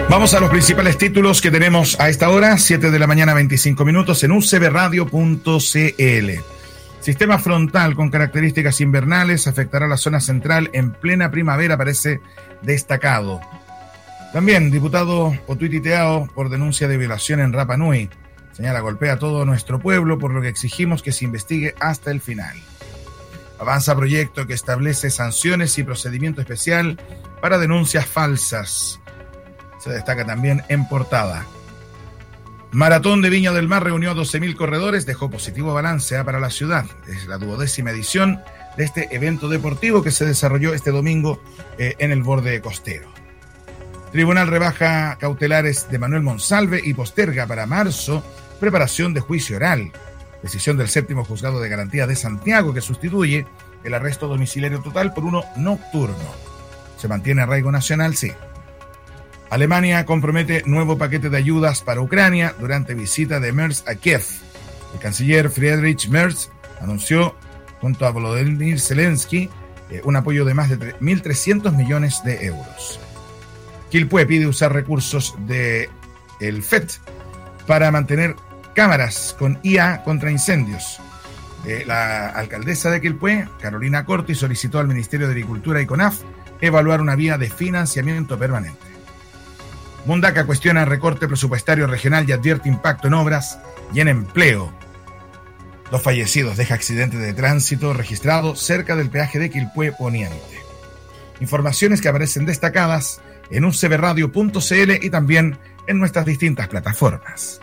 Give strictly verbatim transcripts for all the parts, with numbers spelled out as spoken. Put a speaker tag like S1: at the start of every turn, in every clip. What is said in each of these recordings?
S1: Vamos a los principales títulos que tenemos a esta hora, siete de la mañana, veinticinco minutos, en u c b radio punto c l. Sistema frontal con características invernales afectará la zona central en plena primavera, parece destacado. También, diputado potuititeado por denuncia de violación en Rapa Nui. Señala, golpea a todo nuestro pueblo, por lo que exigimos que se investigue hasta el final. Avanza proyecto que establece sanciones y procedimiento especial para denuncias falsas. Se destaca también en portada. Maratón de Viña del Mar reunió a doce mil corredores, dejó positivo balance para la ciudad. Es la duodécima edición de este evento deportivo que se desarrolló este domingo eh, en el borde costero. Tribunal rebaja cautelares de Manuel Monsalve y posterga para marzo preparación de juicio oral. Decisión del séptimo juzgado de garantía de Santiago que sustituye el arresto domiciliario total por uno nocturno. ¿Se mantiene arraigo nacional? Sí. Alemania compromete nuevo paquete de ayudas para Ucrania durante visita de Merz a Kiev. El canciller Friedrich Merz anunció, junto a Volodymyr Zelensky, eh, un apoyo de más de mil trescientos millones de euros. Quilpué pide usar recursos del F E T para mantener cámaras con I A contra incendios. Eh, la alcaldesa de Quilpué, Carolina Corti, solicitó al Ministerio de Agricultura y CONAF evaluar una vía de financiamiento permanente. Mundaca cuestiona recorte presupuestario regional y advierte impacto en obras y en empleo. Dos fallecidos deja accidente de tránsito registrado cerca del peaje de Quilpué Poniente. Informaciones que aparecen destacadas en u c b radio punto c l y también en nuestras distintas plataformas.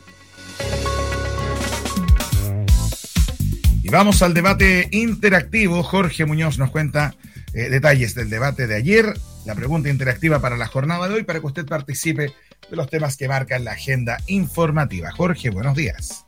S1: Y vamos al debate interactivo. Jorge Muñoz nos cuenta eh, detalles del debate de ayer, la pregunta interactiva para la jornada de hoy, para que usted participe de los temas que marcan la agenda informativa. Jorge, buenos días.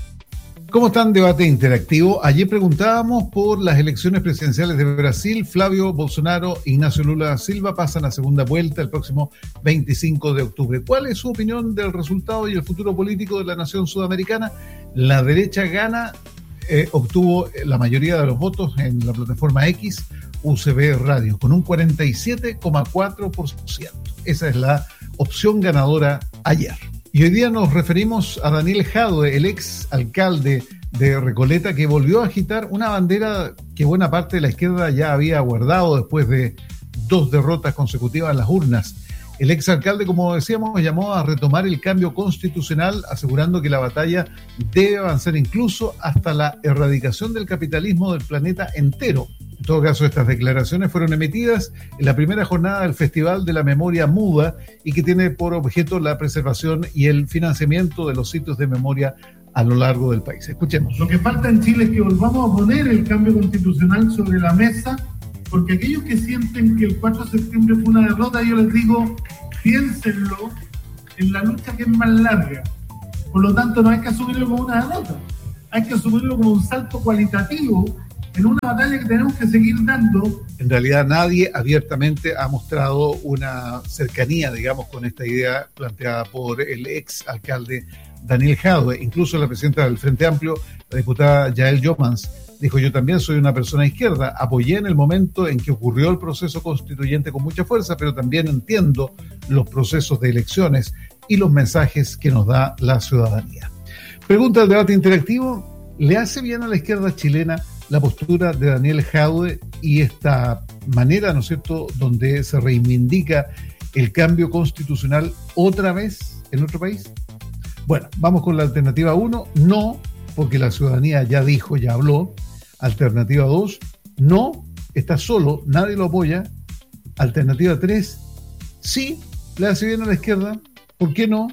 S2: ¿Cómo están? Debate interactivo. Ayer preguntábamos por las elecciones presidenciales de Brasil. Flavio Bolsonaro, Ignacio Lula da Silva pasan a segunda vuelta el próximo veinticinco de octubre. ¿Cuál es su opinión del resultado y el futuro político de la nación sudamericana? La derecha gana, eh, obtuvo la mayoría de los votos en la plataforma X, U C B Radio, con un cuarenta y siete coma cuatro por ciento. Esa es la opción ganadora ayer. Y hoy día nos referimos a Daniel Jadue, el ex alcalde de Recoleta, que volvió a agitar una bandera que buena parte de la izquierda ya había guardado después de dos derrotas consecutivas en las urnas. El ex alcalde, como decíamos, llamó a retomar el cambio constitucional, asegurando que la batalla debe avanzar incluso hasta la erradicación del capitalismo del planeta entero. En todo caso, estas declaraciones fueron emitidas en la primera jornada del Festival de la Memoria Muda y que tiene por objeto la preservación y el financiamiento de los sitios de memoria a lo largo del país. Escuchemos.
S3: Lo que falta en Chile es que volvamos a poner el cambio constitucional sobre la mesa, porque aquellos que sienten que el cuatro de septiembre fue una derrota, yo les digo, piénsenlo en la lucha que es más larga. Por lo tanto, no hay que asumirlo como una derrota, hay que asumirlo como un salto cualitativo en una batalla que tenemos que seguir dando.
S2: En realidad nadie abiertamente ha mostrado una cercanía, digamos, con esta idea planteada por el ex alcalde Daniel Jadue. Incluso la presidenta del Frente Amplio, la diputada Yael Jomans, dijo: yo también soy una persona izquierda, apoyé en el momento en que ocurrió el proceso constituyente con mucha fuerza, pero también entiendo los procesos de elecciones y los mensajes que nos da la ciudadanía. Pregunta del debate interactivo: ¿le hace bien a la izquierda chilena la postura de Daniel Jadue y esta manera, ¿no es cierto?, donde se reivindica el cambio constitucional otra vez en nuestro país? Bueno, vamos con la alternativa uno, no, porque la ciudadanía ya dijo, ya habló. Alternativa dos, no, está solo, nadie lo apoya. Alternativa tres, sí, le hace bien a la izquierda, ¿por qué no?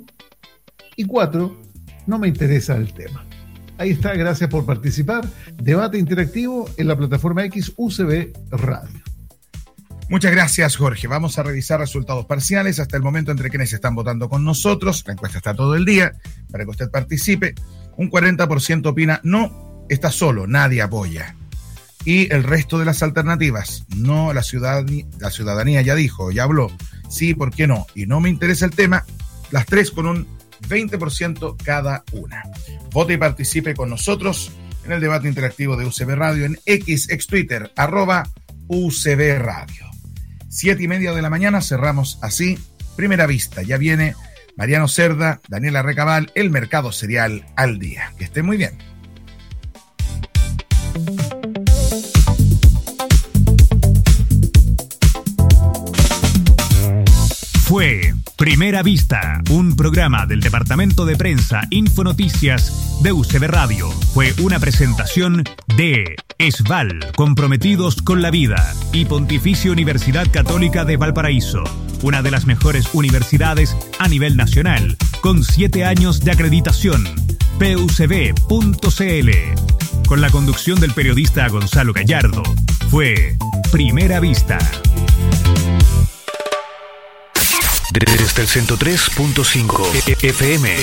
S2: Y cuatro, no me interesa el tema. Ahí está, gracias por participar. Debate interactivo en la plataforma X U C B Radio.
S1: Muchas gracias, Jorge. Vamos a revisar resultados parciales hasta el momento entre quienes están votando con nosotros. La encuesta está todo el día para que usted participe. Un cuarenta por ciento opina no, está solo, nadie apoya. Y el resto de las alternativas, no, la ciudadanía, la ciudadanía ya dijo, ya habló, sí, ¿por qué no? Y no me interesa el tema, las tres con un veinte por ciento cada una. Vote y participe con nosotros en el debate interactivo de U C B Radio en X, ex Twitter, arroba U C B Radio. Siete y media de la mañana, cerramos así Primera Vista. Ya viene Mariano Cerda, Daniela Recabal, el mercado cereal al día. Que estén muy bien.
S4: Fue Primera Vista, un programa del Departamento de Prensa Infonoticias de U C B Radio. Fue una presentación de ESVAL, comprometidos con la vida, y Pontificia Universidad Católica de Valparaíso, una de las mejores universidades a nivel nacional, con siete años de acreditación. P U C B punto C L. Con la conducción del periodista Gonzalo Gallardo. Fue Primera Vista. Desde el ciento tres punto cinco F M.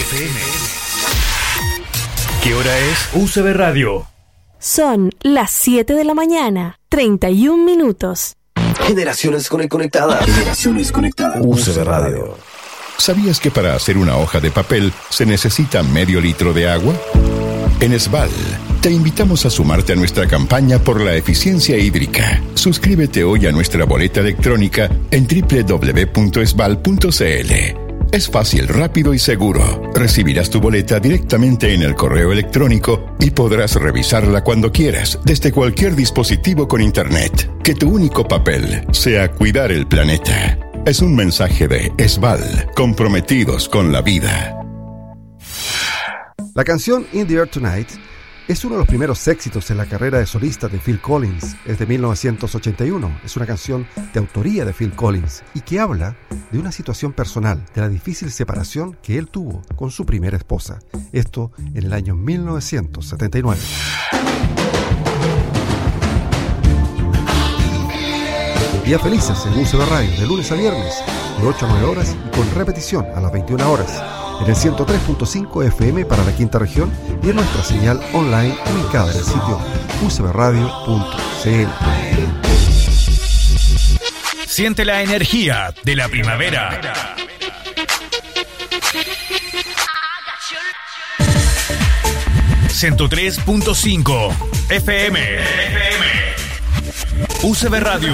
S4: ¿Qué hora es? U C B Radio.
S5: Son las siete de la mañana, treinta y un minutos.
S6: Generaciones conectadas. Generaciones conectadas. U C B Radio.
S7: ¿Sabías que para hacer una hoja de papel se necesita medio litro de agua? En ESVAL, te invitamos a sumarte a nuestra campaña por la eficiencia hídrica. Suscríbete hoy a nuestra boleta electrónica en doble u doble u doble u punto esval punto c l. Es fácil, rápido y seguro. Recibirás tu boleta directamente en el correo electrónico y podrás revisarla cuando quieras, desde cualquier dispositivo con internet. Que tu único papel sea cuidar el planeta. Es un mensaje de ESVAL, comprometidos con la vida.
S8: La canción In the Air Tonight es uno de los primeros éxitos en la carrera de solista de Phil Collins. Es de mil novecientos ochenta y uno. Es una canción de autoría de Phil Collins y que habla de una situación personal, de la difícil separación que él tuvo con su primera esposa. Esto en el año mil novecientos setenta y nueve. Días felices en U C B Radio, de lunes a viernes, de ocho a nueve horas y con repetición a las veintiuna horas. En el ciento tres punto cinco F M para la quinta región y en nuestra señal online ubicada en el sitio u c b radio punto c l.
S4: Siente la energía de la primavera. ciento tres punto cinco F M. U C B Radio.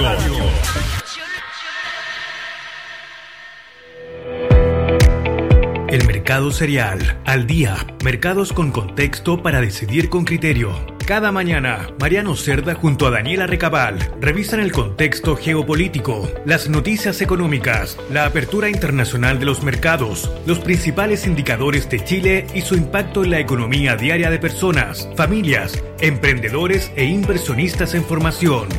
S4: El mercado cereal, al día, mercados con contexto para decidir con criterio. Cada mañana, Mariano Cerda junto a Daniela Recabal revisan el contexto geopolítico, las noticias económicas, la apertura internacional de los mercados, los principales indicadores de Chile y su impacto en la economía diaria de personas, familias, emprendedores e inversionistas en formación.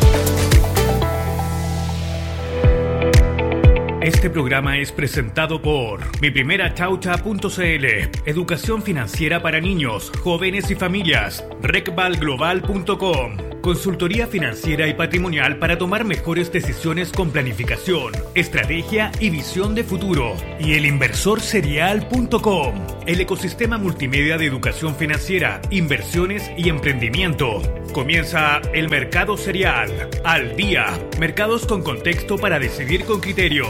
S4: Este programa es presentado por mi primera chaucha punto c l, educación financiera para niños, jóvenes y familias, recval global punto com, consultoría financiera y patrimonial para tomar mejores decisiones con planificación, estrategia y visión de futuro, y el inversor cereal punto com, el ecosistema multimedia de educación financiera, inversiones y emprendimiento. Comienza el mercado cereal, al día, mercados con contexto para decidir con criterio.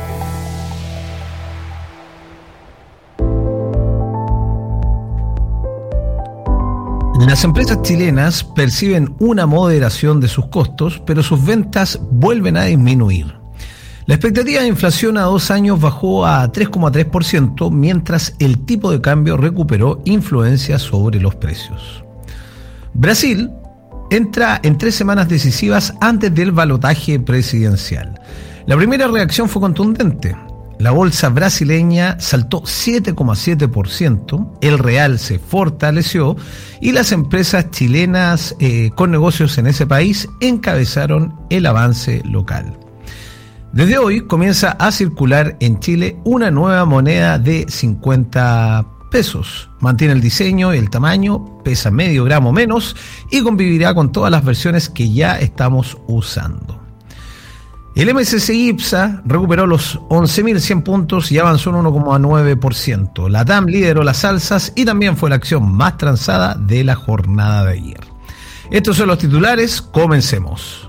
S9: Las empresas chilenas perciben una moderación de sus costos, pero sus ventas vuelven a disminuir. La expectativa de inflación a dos años bajó a tres coma tres por ciento, mientras el tipo de cambio recuperó influencia sobre los precios. Brasil entra en tres semanas decisivas antes del balotaje presidencial. La primera reacción fue contundente. La bolsa brasileña saltó siete coma siete por ciento, el real se fortaleció y las empresas chilenas eh, con negocios en ese país encabezaron el avance local. Desde hoy comienza a circular en Chile una nueva moneda de cincuenta pesos. Mantiene el diseño y el tamaño, pesa medio gramo menos y convivirá con todas las versiones que ya estamos usando. El M S C I IPSA recuperó los once mil cien puntos y avanzó un uno coma nueve por ciento. La T A M lideró las alzas y también fue la acción más transada de la jornada de ayer. Estos son los titulares, comencemos.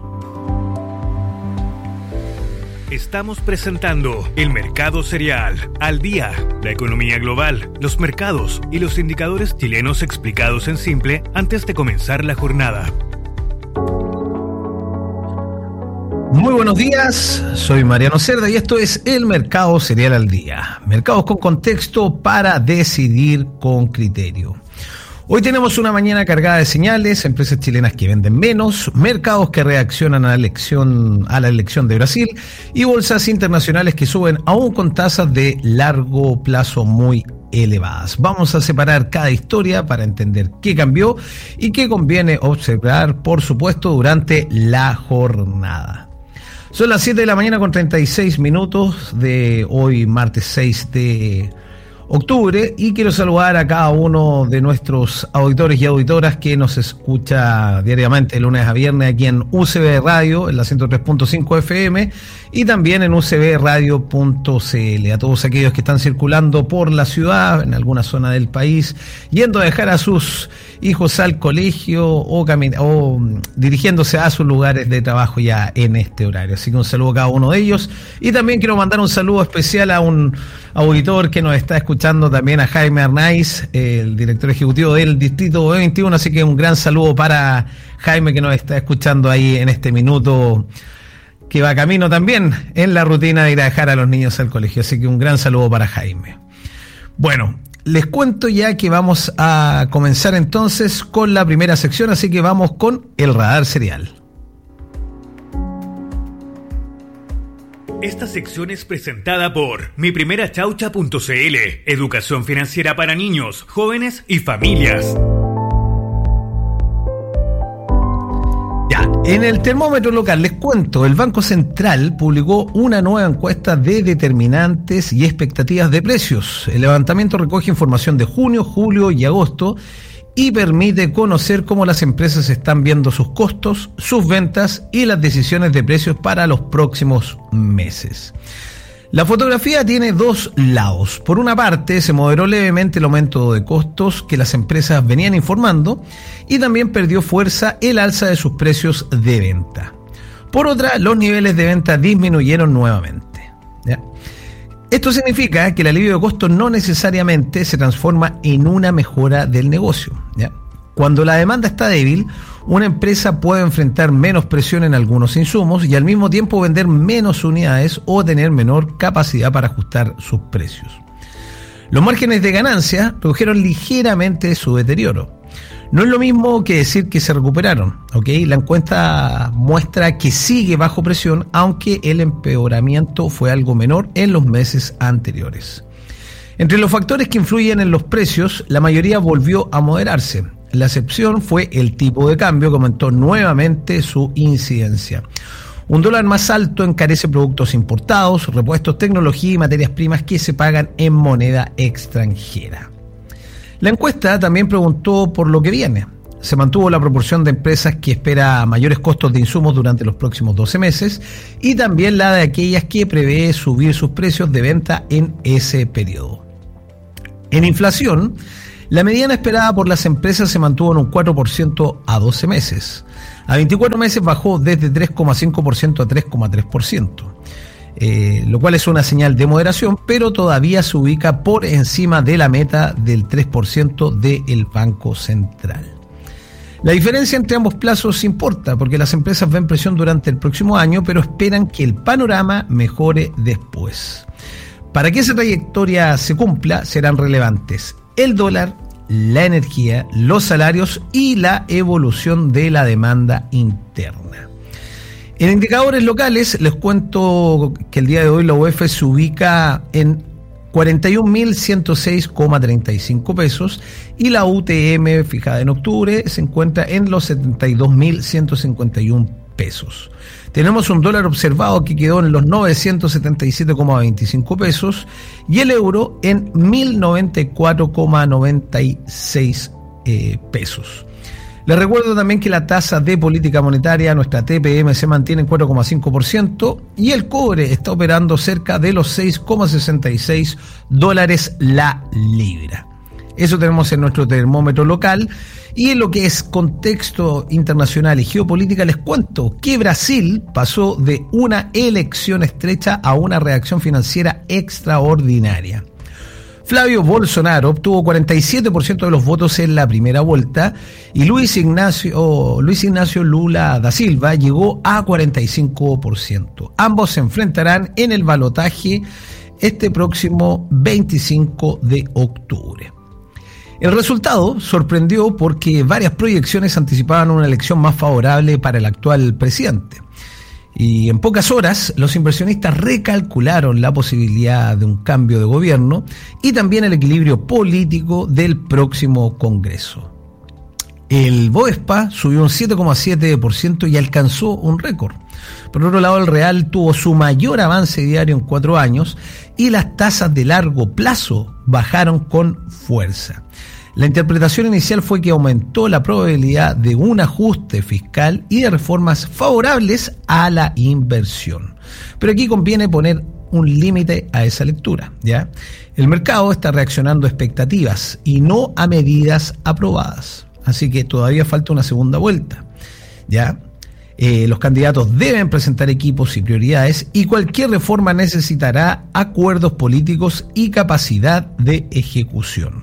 S4: Estamos presentando el mercado cereal, al día, la economía global, los mercados y los indicadores chilenos explicados en simple antes de comenzar la jornada.
S9: Muy buenos días, soy Mariano Cerda y esto es El Mercado Cereal al Día. Mercados con contexto para decidir con criterio. Hoy tenemos una mañana cargada de señales, empresas chilenas que venden menos, mercados que reaccionan a la elección, a la elección de Brasil y bolsas internacionales que suben aún con tasas de largo plazo muy elevadas. Vamos a separar cada historia para entender qué cambió y qué conviene observar, por supuesto, durante la jornada. Son las siete de la mañana con treinta y seis minutos de hoy, martes seis de octubre, y quiero saludar a cada uno de nuestros auditores y auditoras que nos escucha diariamente de lunes a viernes aquí en U C B Radio, en la ciento tres punto cinco F M, y también en u c b radio punto c l. A todos aquellos que están circulando por la ciudad, en alguna zona del país, yendo a dejar a sus hijos al colegio o, camin- o dirigiéndose a sus lugares de trabajo ya en este horario. Así que un saludo a cada uno de ellos. Y también quiero mandar un saludo especial a un auditor que nos está escuchando también, a Jaime Arnaiz, el director ejecutivo del Distrito veintiuno. Así que un gran saludo para Jaime, que nos está escuchando ahí en este minuto, que va camino también en la rutina de ir a dejar a los niños al colegio. Así que un gran saludo para Jaime. Bueno, les cuento ya que vamos a comenzar entonces con la primera sección, así que vamos con el radar cereal.
S4: Esta sección es presentada por mi primera chaucha punto c l, educación financiera para niños, jóvenes y familias.
S9: Ya, en el termómetro local les cuento, el Banco Central publicó una nueva encuesta de determinantes y expectativas de precios. El levantamiento recoge información de junio, julio y agosto y permite conocer cómo las empresas están viendo sus costos, sus ventas y las decisiones de precios para los próximos meses. La fotografía tiene dos lados. Por una parte, se moderó levemente el aumento de costos que las empresas venían informando y también perdió fuerza el alza de sus precios de venta. Por otra, los niveles de venta disminuyeron nuevamente. ¿Ya? Esto significa que el alivio de costos no necesariamente se transforma en una mejora del negocio. ¿Ya? Cuando la demanda está débil, una empresa puede enfrentar menos presión en algunos insumos y al mismo tiempo vender menos unidades o tener menor capacidad para ajustar sus precios. Los márgenes de ganancia redujeron ligeramente su deterioro. No es lo mismo que decir que se recuperaron, ¿ok? La encuesta muestra que sigue bajo presión, aunque el empeoramiento fue algo menor en los meses anteriores. Entre los factores que influyen en los precios, la mayoría volvió a moderarse. La excepción fue el tipo de cambio, que aumentó nuevamente su incidencia. Un dólar más alto encarece productos importados, repuestos, tecnología y materias primas que se pagan en moneda extranjera. La encuesta también preguntó por lo que viene. Se mantuvo la proporción de empresas que espera mayores costos de insumos durante los próximos doce meses y también la de aquellas que prevé subir sus precios de venta en ese periodo. En inflación, la mediana esperada por las empresas se mantuvo en un cuatro por ciento a doce meses. A veinticuatro meses bajó desde tres coma cinco por ciento a tres coma tres por ciento. Eh, lo cual es una señal de moderación, pero todavía se ubica por encima de la meta del tres por ciento del Banco Central. La diferencia entre ambos plazos importa, porque las empresas ven presión durante el próximo año, pero esperan que el panorama mejore después. Para que esa trayectoria se cumpla, serán relevantes el dólar, la energía, los salarios y la evolución de la demanda interna. En indicadores locales, les cuento que el día de hoy la U E F se ubica en cuarenta y un mil ciento seis coma treinta y cinco pesos y la U T M fijada en octubre se encuentra en los setenta y dos mil ciento cincuenta y uno pesos. Tenemos un dólar observado que quedó en los novecientos setenta y siete coma veinticinco pesos y el euro en mil noventa y cuatro coma noventa y seis eh, pesos. Les recuerdo también que la tasa de política monetaria, nuestra T P M, se mantiene en cuatro coma cinco por ciento y el cobre está operando cerca de los seis coma sesenta y seis dólares la libra. Eso tenemos en nuestro termómetro local. Y en lo que es contexto internacional y geopolítica, les cuento que Brasil pasó de una elección estrecha a una reacción financiera extraordinaria. Flavio Bolsonaro obtuvo cuarenta y siete por ciento de los votos en la primera vuelta y Luis Ignacio, Luis Ignacio Lula da Silva llegó a cuarenta y cinco por ciento. Ambos se enfrentarán en el balotaje este próximo veinticinco de octubre. El resultado sorprendió porque varias proyecciones anticipaban una elección más favorable para el actual presidente. Y en pocas horas, los inversionistas recalcularon la posibilidad de un cambio de gobierno y también el equilibrio político del próximo Congreso. El Bovespa subió un siete coma siete por ciento y alcanzó un récord. Por otro lado, el Real tuvo su mayor avance diario en cuatro años y las tasas de largo plazo bajaron con fuerza. La interpretación inicial fue que aumentó la probabilidad de un ajuste fiscal y de reformas favorables a la inversión. Pero aquí conviene poner un límite a esa lectura, ¿ya? El mercado está reaccionando a expectativas y no a medidas aprobadas. Así que todavía falta una segunda vuelta, ¿ya? Eh, los candidatos deben presentar equipos y prioridades y cualquier reforma necesitará acuerdos políticos y capacidad de ejecución.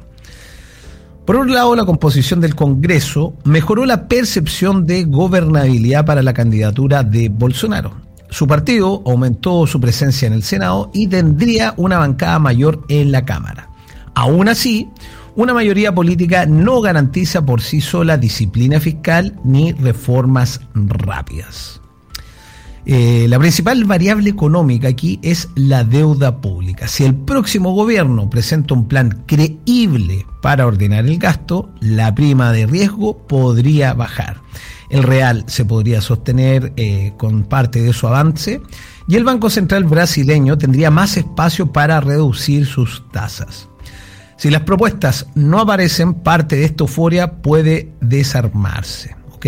S9: Por otro lado, la composición del Congreso mejoró la percepción de gobernabilidad para la candidatura de Bolsonaro. Su partido aumentó su presencia en el Senado y tendría una bancada mayor en la Cámara. Aún así, una mayoría política no garantiza por sí sola disciplina fiscal ni reformas rápidas. Eh, la principal variable económica aquí es la deuda pública. Si el próximo gobierno presenta un plan creíble para ordenar el gasto, la prima de riesgo podría bajar. El real se podría sostener eh, con parte de su avance y el Banco Central brasileño tendría más espacio para reducir sus tasas. Si las propuestas no aparecen, parte de esta euforia puede desarmarse, ¿ok?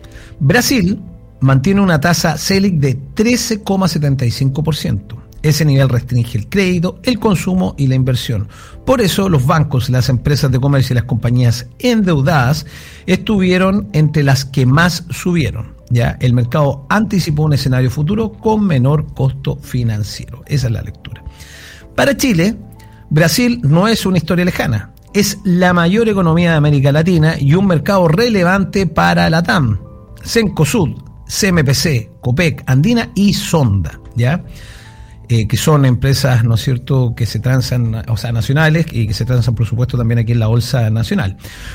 S9: Brasil mantiene una tasa Selic de trece coma setenta y cinco por ciento. Ese nivel restringe el crédito, el consumo y la inversión. Por eso los bancos, las empresas de comercio y las compañías endeudadas estuvieron entre las que más subieron. Ya, el mercado anticipó un escenario futuro con menor costo financiero. Esa es la lectura. Para Chile, Brasil no es una historia lejana. Es la mayor economía de América Latina y un mercado relevante para la T A M. Cencosud, C M P C, Copec, Andina y Sonda, ¿ya? Eh, que son empresas, ¿no es cierto?, que se transan, o sea, nacionales y que se transan, por supuesto, también aquí en la Bolsa Nacional.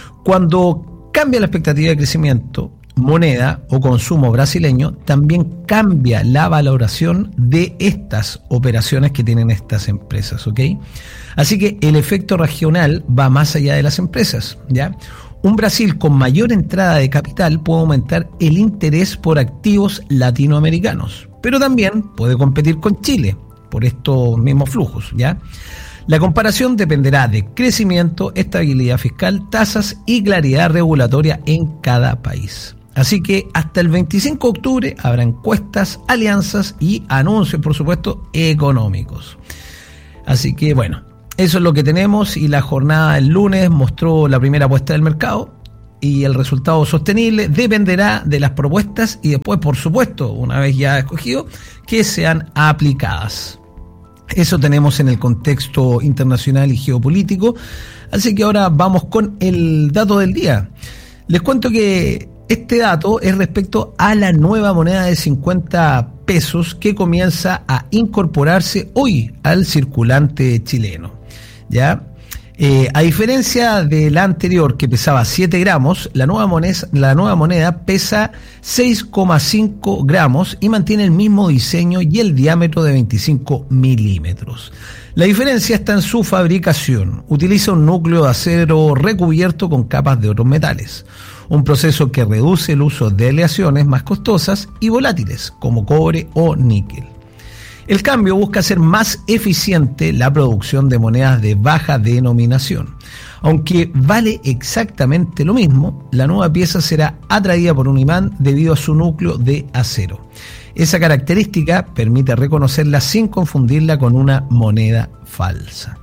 S9: Cuando cambia la expectativa de crecimiento, moneda o consumo brasileño, también cambia la valoración de estas operaciones que tienen estas empresas, ¿ok? Así que el efecto regional va más allá de las empresas, ¿ya? Un Brasil con mayor entrada de capital puede aumentar el interés por activos latinoamericanos, pero también puede competir con Chile por estos mismos flujos, ¿ya? La comparación dependerá de crecimiento, estabilidad fiscal, tasas y claridad regulatoria en cada país. Así que hasta el veinticinco de octubre habrá encuestas, alianzas y anuncios, por supuesto, económicos. Así que bueno, eso es lo que tenemos y la jornada del lunes mostró la primera apuesta del mercado y el resultado sostenible dependerá de las propuestas y después, por supuesto, una vez ya escogido, que sean aplicadas. Eso tenemos en el contexto internacional y geopolítico. Así que ahora vamos con el dato del día. Les cuento que este dato es respecto a la nueva moneda de cincuenta pesos que comienza a incorporarse hoy al circulante chileno. ¿Ya? Eh, a diferencia de la anterior que pesaba siete gramos, la nueva moneda, la nueva moneda pesa seis coma cinco gramos y mantiene el mismo diseño y el diámetro de veinticinco milímetros. La diferencia está en su fabricación. Utiliza un núcleo de acero recubierto con capas de otros metales, un proceso que reduce el uso de aleaciones más costosas y volátiles como cobre o níquel. El cambio busca hacer más eficiente la producción de monedas de baja denominación. Aunque vale exactamente lo mismo, la nueva pieza será atraída por un imán debido a su núcleo de acero. Esa característica permite reconocerla sin confundirla con una moneda falsa.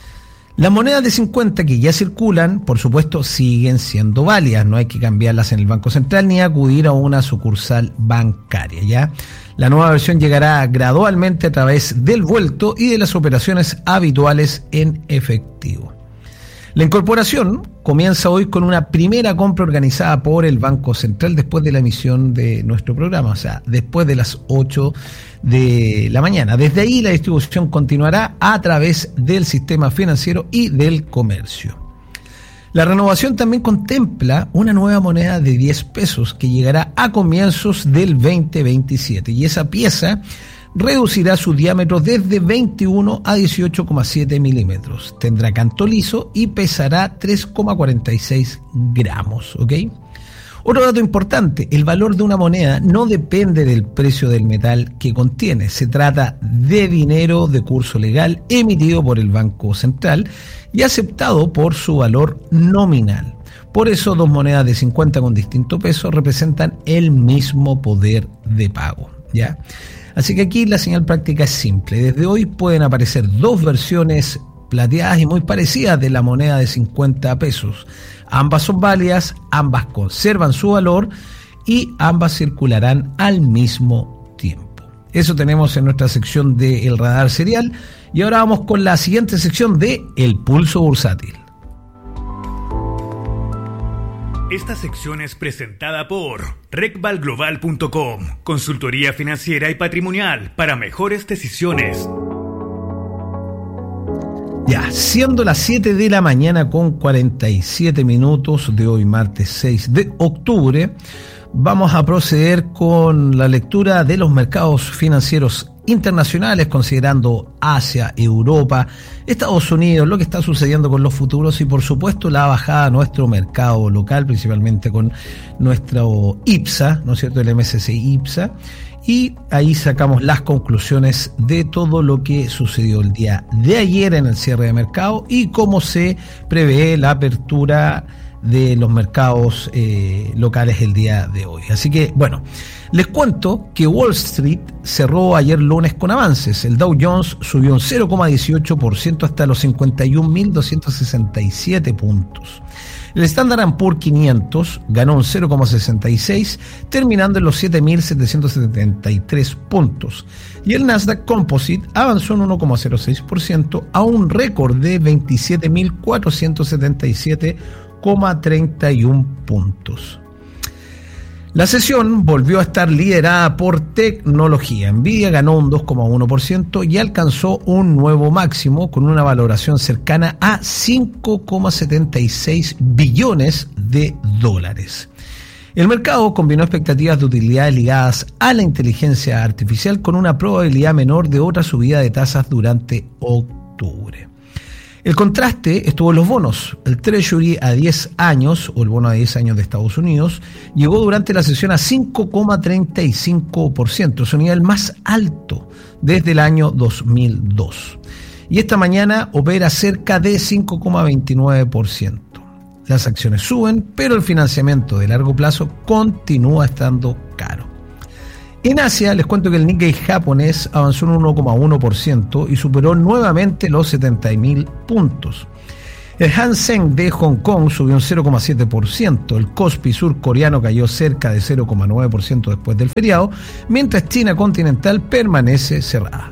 S9: Las monedas de cincuenta que ya circulan, por supuesto, siguen siendo válidas. No hay que cambiarlas en el Banco Central ni acudir a una sucursal bancaria, ¿ya? La nueva versión llegará gradualmente a través del vuelto y de las operaciones habituales en efectivo. La incorporación comienza hoy con una primera compra organizada por el Banco Central después de la emisión de nuestro programa, o sea, después de las ocho de la mañana. Desde ahí la distribución continuará a través del sistema financiero y del comercio. La renovación también contempla una nueva moneda de diez pesos que llegará a comienzos del veinte veintisiete y esa pieza reducirá su diámetro desde veintiuno a dieciocho coma siete milímetros. Tendrá canto liso y pesará tres coma cuarenta y seis gramos, ¿ok? Otro dato importante, el valor de una moneda no depende del precio del metal que contiene. Se trata de dinero de curso legal emitido por el Banco Central y aceptado por su valor nominal. Por eso, dos monedas de cincuenta con distinto peso representan el mismo poder de pago, ¿ya? Así que aquí la señal práctica es simple. Desde hoy pueden aparecer dos versiones plateadas y muy parecidas de la moneda de cincuenta pesos. Ambas son válidas, ambas conservan su valor y ambas circularán al mismo tiempo. Eso tenemos en nuestra sección de El Radar Serial. Y ahora vamos con la siguiente sección de El Pulso Bursátil.
S4: Esta sección es presentada por recval global punto com, consultoría financiera y patrimonial para mejores decisiones.
S9: Ya, siendo las siete de la mañana con cuarenta y siete minutos de hoy, martes seis de octubre, vamos a proceder con la lectura de los mercados financieros internacionales, considerando Asia, Europa, Estados Unidos, lo que está sucediendo con los futuros y por supuesto la bajada a nuestro mercado local, principalmente con nuestro I P S A, ¿no es cierto?, el M S C I I P S A, y ahí sacamos las conclusiones de todo lo que sucedió el día de ayer en el cierre de mercado y cómo se prevé la apertura de los mercados eh, locales el día de hoy. Así que, bueno, les cuento que Wall Street cerró ayer lunes con avances. El Dow Jones subió un cero coma dieciocho por ciento hasta los cincuenta y un mil doscientos sesenta y siete puntos. El Standard and Poor's quinientos ganó un cero coma sesenta y seis, terminando en los siete mil setecientos setenta y tres puntos. Y el Nasdaq Composite avanzó un uno coma cero seis por ciento a un récord de veintisiete mil cuatrocientos setenta y siete coma treinta y uno puntos. La sesión volvió a estar liderada por tecnología. Nvidia ganó un dos coma uno por ciento y alcanzó un nuevo máximo con una valoración cercana a cinco coma setenta y seis billones de dólares. El mercado combinó expectativas de utilidades ligadas a la inteligencia artificial con una probabilidad menor de otra subida de tasas durante octubre. El contraste estuvo en los bonos. El Treasury a diez años, o el bono a diez años de Estados Unidos, llegó durante la sesión a cinco coma treinta y cinco por ciento, su nivel más alto desde el año dos mil dos. Y esta mañana opera cerca de cinco coma veintinueve por ciento. Las acciones suben, pero el financiamiento de largo plazo continúa estando caro. En Asia, les cuento que el Nikkei japonés avanzó un uno coma uno por ciento y superó nuevamente los setenta mil puntos. El Hang Seng de Hong Kong subió un cero coma siete por ciento. El Kospi surcoreano cayó cerca de cero coma nueve por ciento después del feriado, mientras China continental permanece cerrada.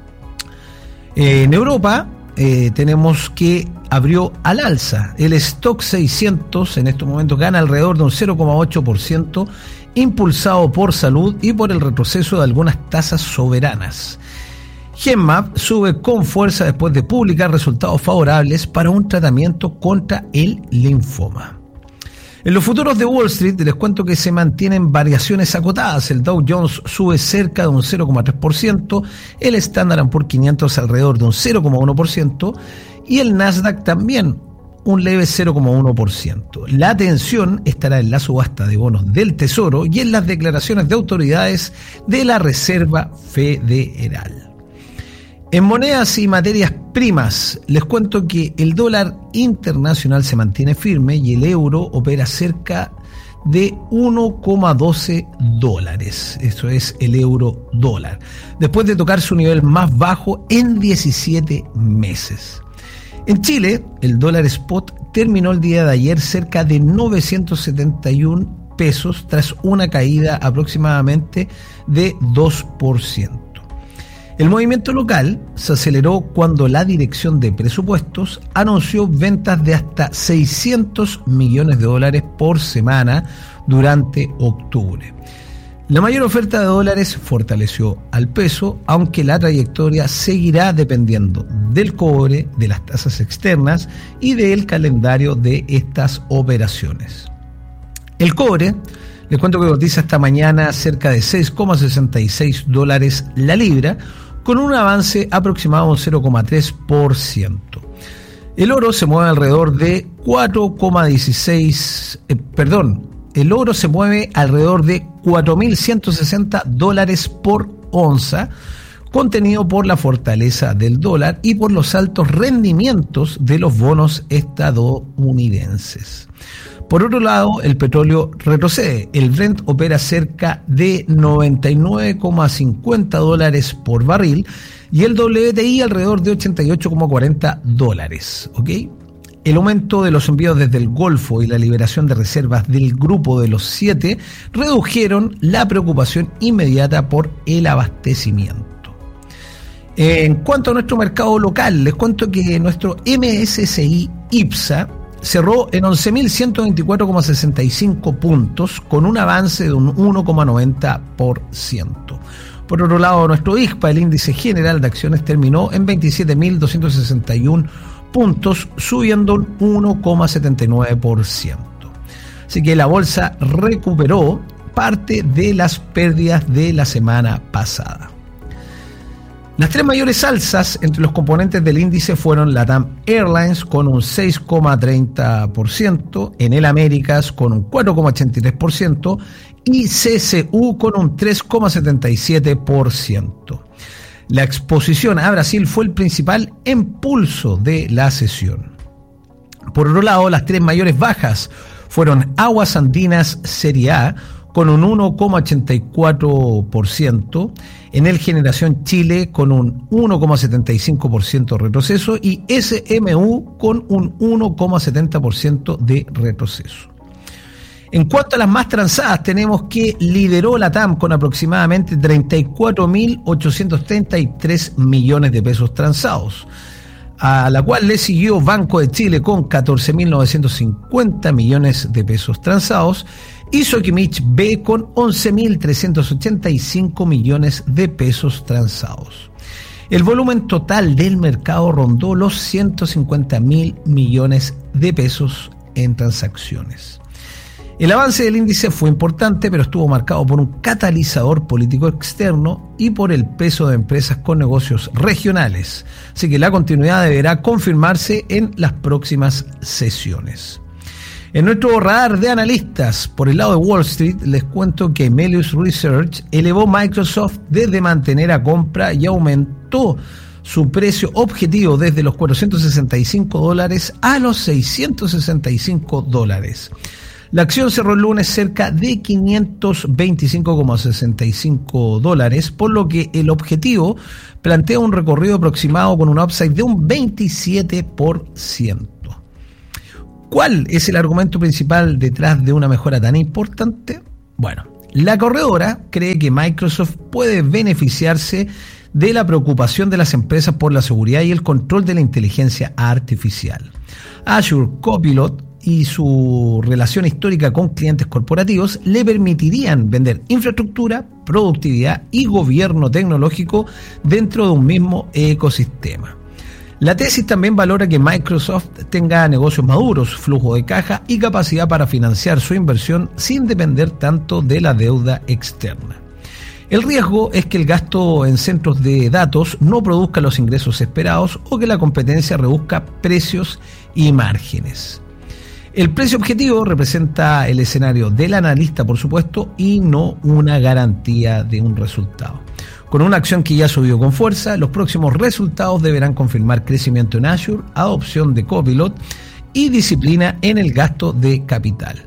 S9: En Europa eh, tenemos que abrió al alza. El Stock seiscientos en estos momentos gana alrededor de un cero coma ocho por ciento, impulsado por salud y por el retroceso de algunas tasas soberanas. Genmab sube con fuerza después de publicar resultados favorables para un tratamiento contra el linfoma. En los futuros de Wall Street les cuento que se mantienen variaciones acotadas. El Dow Jones sube cerca de un cero coma tres por ciento, el Standard and Poor's quinientos alrededor de un cero coma uno por ciento y el Nasdaq también un leve cero coma uno por ciento. La atención estará en la subasta de bonos del Tesoro y en las declaraciones de autoridades de la Reserva Federal. En monedas y materias primas, les cuento que el dólar internacional se mantiene firme y el euro opera cerca de uno coma doce dólares. Eso es el euro dólar, después de tocar su nivel más bajo en diecisiete meses. En Chile, el dólar spot terminó el día de ayer cerca de novecientos setenta y un pesos tras una caída aproximadamente de dos por ciento. El movimiento local se aceleró cuando la Dirección de Presupuestos anunció ventas de hasta seiscientos millones de dólares por semana durante octubre. La mayor oferta de dólares fortaleció al peso, aunque la trayectoria seguirá dependiendo del cobre, de las tasas externas y del calendario de estas operaciones. El cobre, les cuento que cotiza esta mañana cerca de seis coma sesenta y seis dólares la libra, con un avance aproximado de un cero coma tres por ciento. El oro se mueve alrededor de cuatro coma dieciséis, eh, perdón, el oro se mueve alrededor de cuatro mil ciento sesenta dólares por onza, contenido por la fortaleza del dólar y por los altos rendimientos de los bonos estadounidenses. Por otro lado, el petróleo retrocede. El Brent opera cerca de noventa y nueve coma cincuenta dólares por barril y el W T I alrededor de ochenta y ocho coma cuarenta dólares. ¿Ok? El aumento de los envíos desde el Golfo y la liberación de reservas del Grupo de los Siete redujeron la preocupación inmediata por el abastecimiento. En cuanto a nuestro mercado local, les cuento que nuestro M S C I IPSA cerró en once mil ciento veinticuatro coma sesenta y cinco puntos, con un avance de un uno coma noventa por ciento. Por otro lado, nuestro I G P A, el índice general de acciones, terminó en veintisiete mil doscientos sesenta y uno puntos, subiendo un uno coma setenta y nueve por ciento. Así que la bolsa recuperó parte de las pérdidas de la semana pasada. Las tres mayores alzas entre los componentes del índice fueron LATAM Airlines con un seis coma treinta por ciento, Enel Américas con un cuatro coma ochenta y tres por ciento y C C U con un tres coma setenta y siete por ciento. La exposición a Brasil fue el principal impulso de la sesión. Por otro lado, las tres mayores bajas fueron Aguas Andinas Serie A con un uno coma ochenta y cuatro por ciento, Enel Generación Chile con un uno coma setenta y cinco por ciento de retroceso y S M U con un uno coma setenta por ciento de retroceso. En cuanto a las más transadas, tenemos que lideró la T A M con aproximadamente treinta y cuatro mil ochocientos treinta y tres millones de pesos transados, a la cual le siguió Banco de Chile con catorce mil novecientos cincuenta millones de pesos transados y Sokimich B con once mil trescientos ochenta y cinco millones de pesos transados. El volumen total del mercado rondó los ciento cincuenta mil millones de pesos en transacciones. El avance del índice fue importante, pero estuvo marcado por un catalizador político externo y por el peso de empresas con negocios regionales. Así que la continuidad deberá confirmarse en las próximas sesiones. En nuestro radar de analistas, por el lado de Wall Street, les cuento que Melius Research elevó Microsoft desde mantener a compra y aumentó su precio objetivo desde los cuatrocientos sesenta y cinco dólares a los seiscientos sesenta y cinco dólares. La acción cerró el lunes cerca de quinientos veinticinco coma sesenta y cinco dólares, por lo que el objetivo plantea un recorrido aproximado con un upside de un veintisiete por ciento. ¿Cuál es el argumento principal detrás de una mejora tan importante? Bueno, la corredora cree que Microsoft puede beneficiarse de la preocupación de las empresas por la seguridad y el control de la inteligencia artificial. Azure Copilot y su relación histórica con clientes corporativos le permitirían vender infraestructura, productividad y gobierno tecnológico dentro de un mismo ecosistema. La tesis también valora que Microsoft tenga negocios maduros, flujo de caja y capacidad para financiar su inversión sin depender tanto de la deuda externa. El riesgo es que el gasto en centros de datos no produzca los ingresos esperados o que la competencia reduzca precios y márgenes. El precio objetivo representa el escenario del analista, por supuesto, y no una garantía de un resultado. Con una acción que ya subió con fuerza, los próximos resultados deberán confirmar crecimiento en Azure, adopción de Copilot y disciplina en el gasto de capital.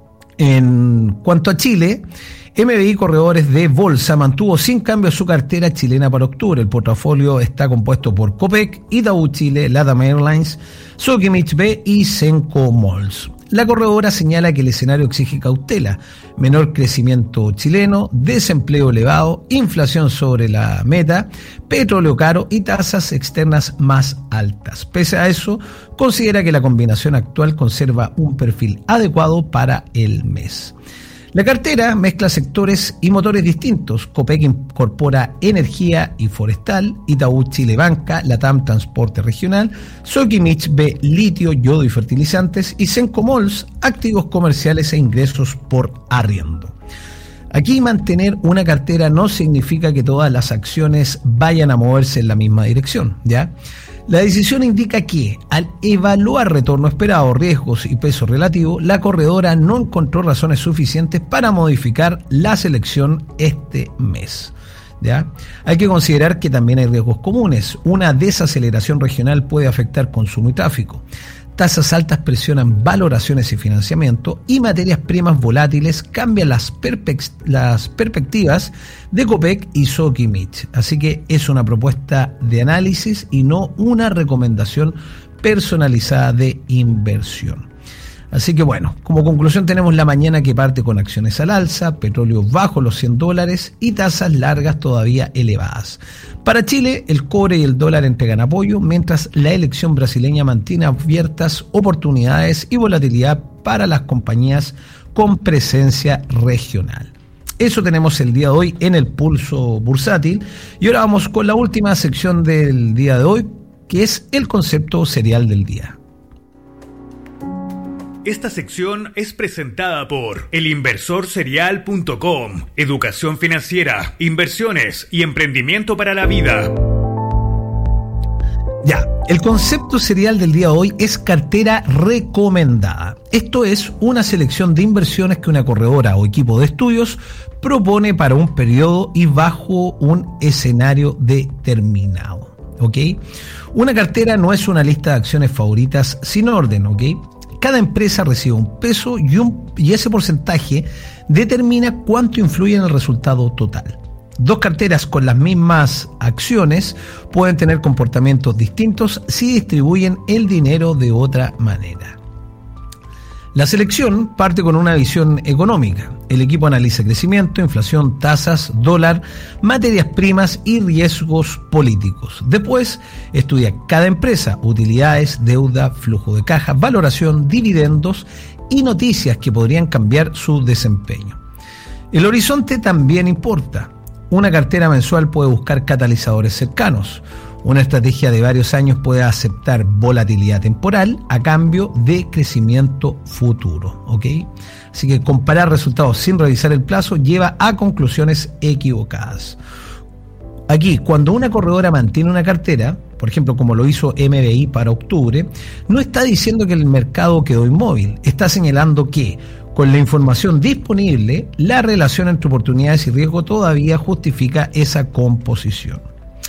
S9: En cuanto a Chile, M B I Corredores de Bolsa mantuvo sin cambio su cartera chilena para octubre. El portafolio está compuesto por Copec, Itaú Chile, LATAM Airlines, Sokimich B y Senco Malls. La corredora señala que el escenario exige cautela, menor crecimiento chileno, desempleo elevado, inflación sobre la meta, petróleo caro y tasas externas más altas. Pese a eso, considera que la combinación actual conserva un perfil adecuado para el mes. La cartera mezcla sectores y motores distintos. Copec incorpora energía y forestal, Itaú Chile Banca, Latam Transporte Regional, Sokimich ve litio, yodo y fertilizantes y Sencomols, activos comerciales e ingresos por arriendo. Aquí mantener una cartera no significa que todas las acciones vayan a moverse en la misma dirección, ¿ya? La decisión indica que, al evaluar retorno esperado, riesgos y peso relativo, la corredora no encontró razones suficientes para modificar la selección este mes, ¿ya? Hay que considerar que también hay riesgos comunes. Una desaceleración regional puede afectar consumo y tráfico. Tasas altas presionan valoraciones y financiamiento, y materias primas volátiles cambian las, perpec- las perspectivas de Copec y Sokimich. Así que es una propuesta de análisis y no una recomendación personalizada de inversión. Así que bueno, como conclusión tenemos la mañana que parte con acciones al alza, petróleo bajo los cien dólares y tasas largas todavía elevadas. Para Chile, el cobre y el dólar entregan apoyo, mientras la elección brasileña mantiene abiertas oportunidades y volatilidad para las compañías con presencia regional. Eso tenemos el día de hoy en el Pulso Bursátil. Y ahora vamos con la última sección del día de hoy, que es el concepto serial del día.
S4: Esta sección es presentada por el inversor serial punto com, educación financiera, inversiones y emprendimiento para la vida.
S9: Ya, el concepto serial del día de hoy es cartera recomendada. Esto es una selección de inversiones que una corredora o equipo de estudios propone para un periodo y bajo un escenario determinado, ¿ok? Una cartera no es una lista de acciones favoritas sin orden, ¿ok? Cada empresa recibe un peso y, un, y ese porcentaje determina cuánto influye en el resultado total. Dos carteras con las mismas acciones pueden tener comportamientos distintos si distribuyen el dinero de otra manera. La selección parte con una visión económica. El equipo analiza crecimiento, inflación, tasas, dólar, materias primas y riesgos políticos. Después estudia cada empresa, utilidades, deuda, flujo de caja, valoración, dividendos y noticias que podrían cambiar su desempeño. El horizonte también importa. Una cartera mensual puede buscar catalizadores cercanos. Una estrategia de varios años puede aceptar volatilidad temporal a cambio de crecimiento futuro, ¿ok? Así que comparar resultados sin revisar el plazo lleva a conclusiones equivocadas. Aquí, cuando una corredora mantiene una cartera, por ejemplo, como lo hizo M B I para octubre, no está diciendo que el mercado quedó inmóvil, está señalando que, con la información disponible, la relación entre oportunidades y riesgo todavía justifica esa composición.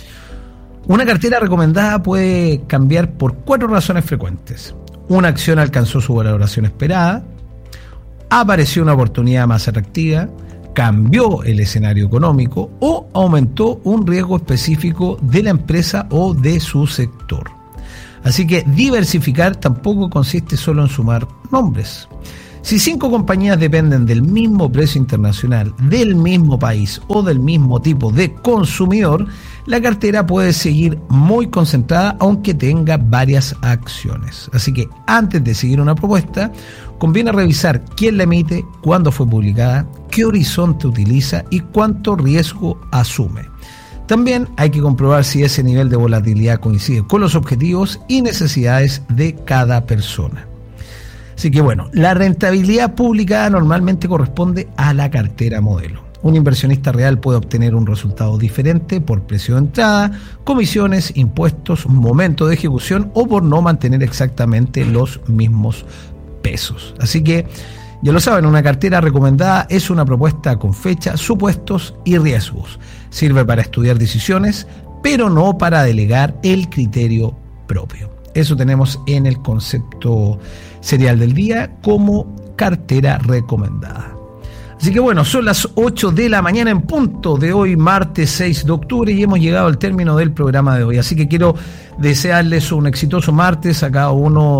S9: Una cartera recomendada puede cambiar por cuatro razones frecuentes. Una acción alcanzó su valoración esperada, apareció una oportunidad más atractiva, cambió el escenario económico o aumentó un riesgo específico de la empresa o de su sector. Así que diversificar tampoco consiste solo en sumar nombres. Si cinco compañías dependen del mismo precio internacional, del mismo país o del mismo tipo de consumidor, la cartera puede seguir muy concentrada aunque tenga varias acciones. Así que antes de seguir una propuesta, conviene revisar quién la emite, cuándo fue publicada, qué horizonte utiliza y cuánto riesgo asume. También hay que comprobar si ese nivel de volatilidad coincide con los objetivos y necesidades de cada persona. Así que bueno, la rentabilidad publicada normalmente corresponde a la cartera modelo. Un inversionista real puede obtener un resultado diferente por precio de entrada, comisiones, impuestos, momento de ejecución o por no mantener exactamente los mismos pesos. Así que ya lo saben, una cartera recomendada es una propuesta con fecha, supuestos y riesgos. Sirve para estudiar decisiones, pero no para delegar el criterio propio. Eso tenemos en el concepto serial del día como cartera recomendada. Así que bueno, son las ocho de la mañana en punto de hoy, martes seis de octubre, y hemos llegado al término del programa de hoy. Así que quiero desearles un exitoso martes a cada uno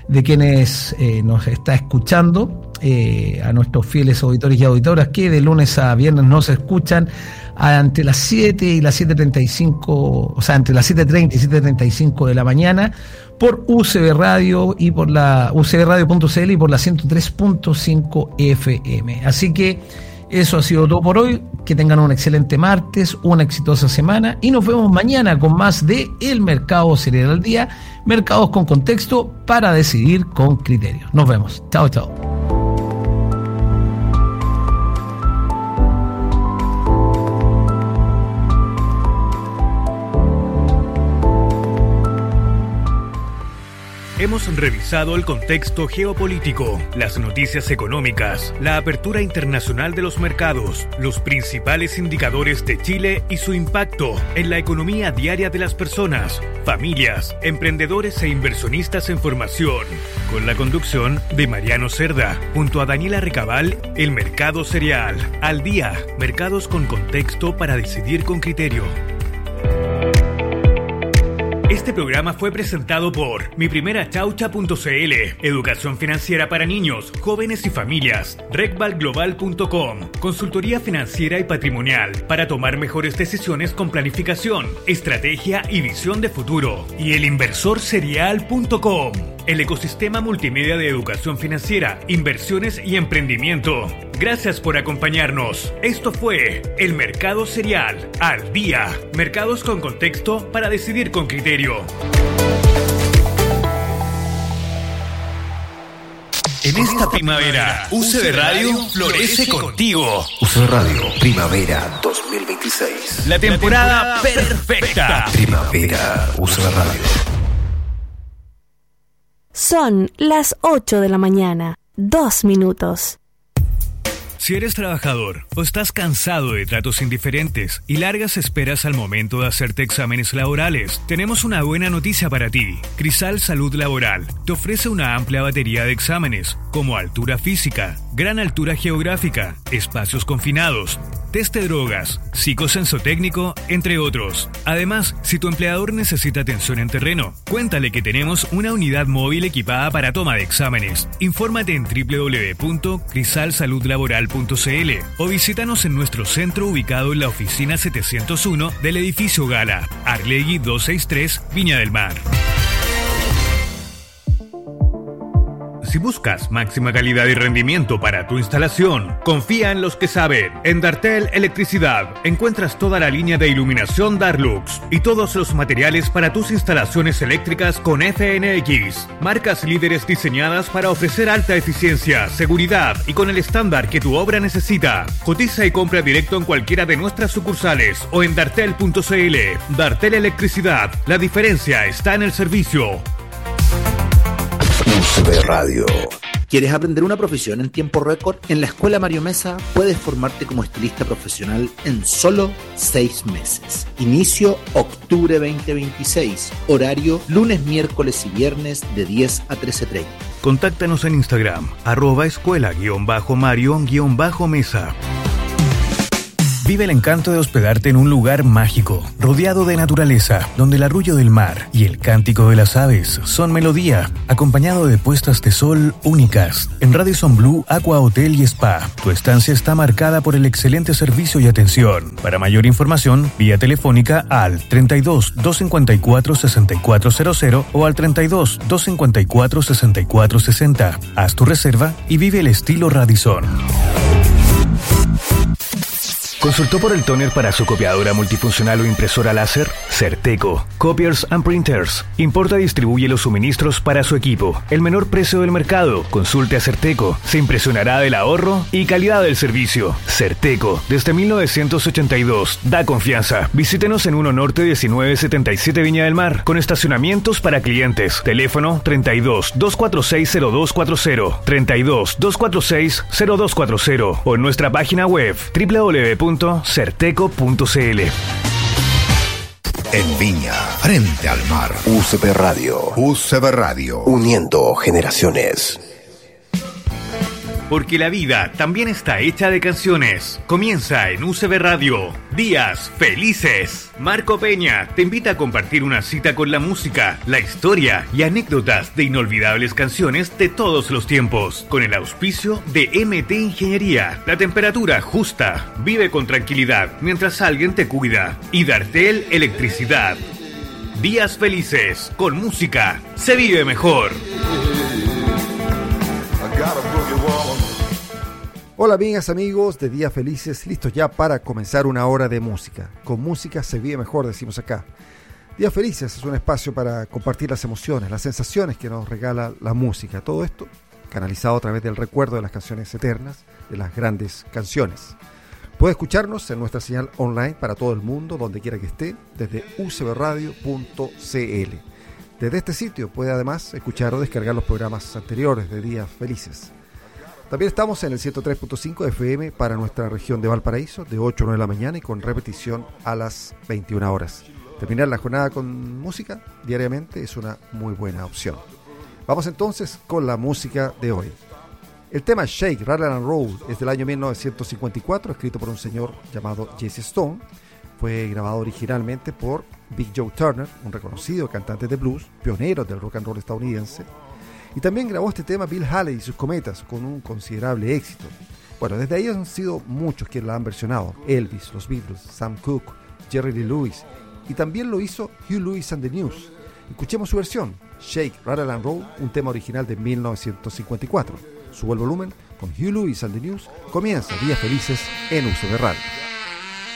S9: de quienes eh, nos está escuchando, eh, a nuestros fieles auditores y auditoras que de lunes a viernes nos escuchan entre las siete y las siete treinta y cinco, o sea, entre las siete treinta y siete treinta y cinco de la mañana por U C B Radio y por la u c b radio punto c l y por la ciento tres punto cinco F M. Así que eso ha sido todo por hoy. Que tengan un excelente martes, una exitosa semana y nos vemos mañana con más de El Mercado Cereal al Día, mercados con contexto para decidir con criterio. Nos vemos. Chao, chao.
S4: Hemos revisado el contexto geopolítico, las noticias económicas, la apertura internacional de los mercados, los principales indicadores de Chile y su impacto en la economía diaria de las personas, familias, emprendedores e inversionistas en formación. Con la conducción de Mariano Cerda, junto a Daniela Recabal, El Mercado Cereal al Día, mercados con contexto para decidir con criterio. Este programa fue presentado por mi primera chaucha punto c l, educación financiera para niños, jóvenes y familias, recval global punto com, consultoría financiera y patrimonial para tomar mejores decisiones con planificación, estrategia y visión de futuro, y el inversor cereal punto com, el ecosistema multimedia de educación financiera, inversiones y emprendimiento. Gracias por acompañarnos. Esto fue El Mercado Cereal al Día, mercados con contexto para decidir con criterio. En esta primavera, U C B Radio florece contigo.
S6: U C B Radio, Primavera dos mil veintiséis.
S4: La temporada perfecta.
S6: Primavera, U C B Radio.
S5: Son las ocho de la mañana, dos minutos.
S4: Si eres trabajador o estás cansado de tratos indiferentes y largas esperas al momento de hacerte exámenes laborales, tenemos una buena noticia para ti. Crisal Salud Laboral te ofrece una amplia batería de exámenes, como altura física, gran altura geográfica, espacios confinados, test de drogas, psicosensotécnico, entre otros. Además, si tu empleador necesita atención en terreno, cuéntale que tenemos una unidad móvil equipada para toma de exámenes. Infórmate en doble u doble u doble u punto crisal salud laboral punto c l o visítanos en nuestro centro ubicado en la oficina setecientos uno del edificio Gala, Arlegui doscientos sesenta y tres, Viña del Mar. Si buscas máxima calidad y rendimiento para tu instalación, confía en los que saben. En Dartel Electricidad encuentras toda la línea de iluminación Darlux y todos los materiales para tus instalaciones eléctricas con F N X. Marcas líderes diseñadas para ofrecer alta eficiencia, seguridad y con el estándar que tu obra necesita. Cotiza y compra directo en cualquiera de nuestras sucursales o en dartel punto c l. Dartel Electricidad, la diferencia está en el servicio.
S6: U C B Radio.
S10: ¿Quieres aprender una profesión en tiempo récord? En la Escuela Mario Mesa puedes formarte como estilista profesional en solo seis meses. Inicio octubre veinte veintiséis. Horario lunes, miércoles y viernes de diez a trece treinta.
S4: Contáctanos en Instagram, arroba escuela guión bajo Mario guión bajo Mesa. Vive el encanto de hospedarte en un lugar mágico, rodeado de naturaleza, donde el arrullo del mar y el cántico de las aves son melodía, acompañado de puestas de sol únicas. En Radisson Blu Aqua Hotel y Spa, tu estancia está marcada por el excelente servicio y atención. Para mayor información, vía telefónica al treinta y dos, doscientos cincuenta y cuatro, sesenta y cuatro cero cero o al treinta y dos, doscientos cincuenta y cuatro, sesenta y cuatro sesenta. Haz tu reserva y vive el estilo Radisson.
S11: ¿Consultó por el tóner para su copiadora multifuncional o impresora láser? Certeco, Copiers and Printers. Importa y distribuye los suministros para su equipo. El menor precio del mercado. Consulte a Certeco. Se impresionará del ahorro y calidad del servicio. Certeco, desde mil novecientos ochenta y dos. Da confianza. Visítenos en uno Norte diecinueve setenta y siete Viña del Mar, con estacionamientos para clientes. Teléfono treinta y dos, doscientos cuarenta y seis, cero dos cuarenta. treinta y dos, doscientos cuarenta y seis, cero dos cuarenta. O en nuestra página web doble u doble u doble u punto certeco punto c l.
S6: En Viña, frente al mar. U C B Radio. U C B Radio. Uniendo generaciones.
S4: porque la vida también está hecha de canciones. Comienza en U C B Radio, Días Felices. Marco Peña te invita a compartir una cita con la música, la historia y anécdotas de inolvidables canciones de todos los tiempos, con el auspicio de M T Ingeniería. La temperatura justa, vive con tranquilidad mientras alguien te cuida. Y Dartel Electricidad. Días Felices, con música se vive mejor.
S8: Hola amigas, amigos de Días Felices, listos ya para comenzar una hora de música. Con música se vive mejor, decimos acá. Días Felices es un espacio para compartir las emociones, las sensaciones que nos regala la música. Todo esto canalizado a través del recuerdo de las canciones eternas, de las grandes canciones. Puede escucharnos en nuestra señal online para todo el mundo, donde quiera que esté, desde u c b radio punto c l. Desde este sitio puede además escuchar o descargar los programas anteriores de Días Felices. También estamos en el ciento tres punto cinco F M para nuestra región de Valparaíso, de ocho a nueve de la mañana y con repetición a las veintiuna horas. Terminar la jornada con música diariamente es una muy buena opción. Vamos entonces con la música de hoy. El tema Shake, Rattle and Roll es del año mil novecientos cincuenta y cuatro, escrito por un señor llamado Jesse Stone. Fue grabado originalmente por Big Joe Turner, un reconocido cantante de blues, pionero del rock and roll estadounidense. Y también grabó este tema Bill Haley y sus Cometas, con un considerable éxito. Bueno, desde ahí han sido muchos quienes la han versionado. Elvis, los Beatles, Sam Cooke, Jerry Lee Lewis, y también lo hizo Hugh Lewis and the News. Escuchemos su versión, Shake, Rattle and Roll, un tema original de mil novecientos cincuenta y cuatro. Sube el volumen, con Hugh Lewis and the News comienza Días Felices en U C B Radio.